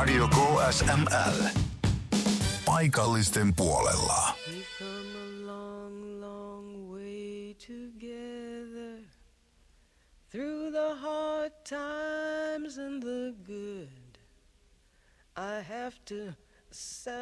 Radio KSML. Paikallisten puolella. We've come a long, long way together. Through the hard times and the good. I have to